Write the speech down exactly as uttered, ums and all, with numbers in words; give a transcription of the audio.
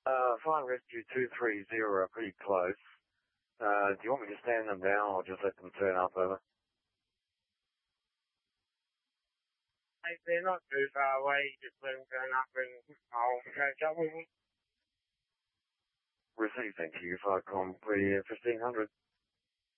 Uh, Fire Rescue two three zero are pretty close. Uh, do you want me to stand them down or just let them turn up, over? If they're not too far away, just let them turn up and I'll catch up with them. Receive, thank you. Fire Com, fifteen hundred.